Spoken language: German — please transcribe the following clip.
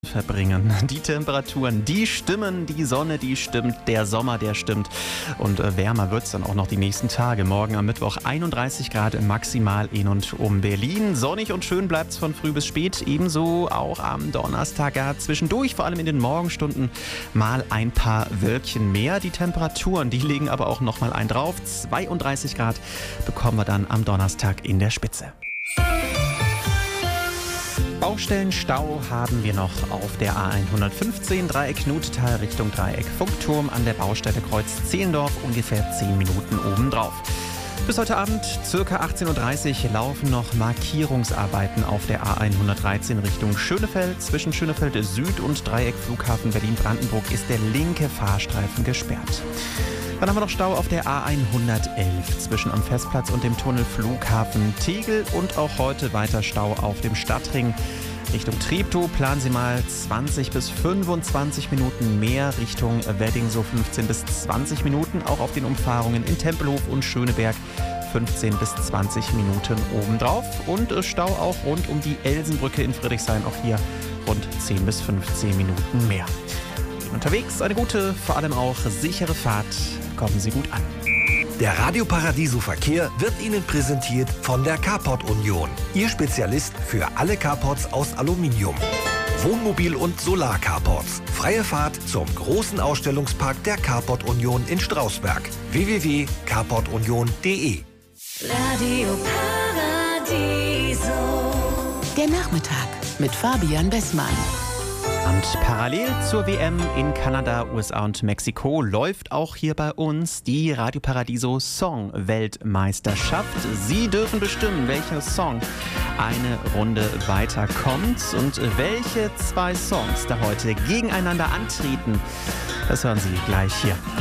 verbringen. Die Temperaturen, die stimmen, die Sonne, die stimmt, der Sommer, der stimmt. Und wärmer wird es dann auch noch die nächsten Tage. Morgen am Mittwoch 31 Grad maximal in und um Berlin. Sonnig und schön bleibt es von früh bis spät. Ebenso auch am Donnerstag. Ja, zwischendurch, vor allem in den Morgenstunden, mal ein paar Wölkchen mehr. Die Temperaturen, die legen aber auch noch mal einen drauf. 32 Grad bekommen wir dann am Donnerstag in der Spitze. Baustellenstau haben wir noch auf der A115 Dreieck Nutetal Richtung Dreieck Funkturm an der Baustelle Kreuz Zehlendorf, ungefähr 10 Minuten obendrauf. Bis heute Abend, ca. 18.30 Uhr, laufen noch Markierungsarbeiten auf der A113 Richtung Schönefeld. Zwischen Schönefeld Süd und Dreieck Flughafen Berlin-Brandenburg ist der linke Fahrstreifen gesperrt. Dann haben wir noch Stau auf der A111 zwischen am Festplatz und dem Tunnel Flughafen Tegel und auch heute weiter Stau auf dem Stadtring. Richtung Treptow planen Sie mal 20 bis 25 Minuten mehr, Richtung Wedding so 15 bis 20 Minuten, auch auf den Umfahrungen in Tempelhof und Schöneberg 15 bis 20 Minuten obendrauf und Stau auch rund um die Elsenbrücke in Friedrichshain, auch hier rund 10 bis 15 Minuten mehr. Unterwegs eine gute, vor allem auch sichere Fahrt. Kommen Sie gut an. Der Radio Paradiso Verkehr wird Ihnen präsentiert von der Carport Union. Ihr Spezialist für alle Carports aus Aluminium. Wohnmobil- und Solar-Carports. Freie Fahrt zum großen Ausstellungspark der Carport Union in Strausberg. www.carportunion.de. Radio Paradiso. Der Nachmittag mit Fabian Bessmann. Und parallel zur WM in Kanada, USA und Mexiko läuft auch hier bei uns die Radio Paradiso Song Weltmeisterschaft. Sie dürfen bestimmen, welcher Song eine Runde weiterkommt und welche zwei Songs da heute gegeneinander antreten. Das hören Sie gleich hier.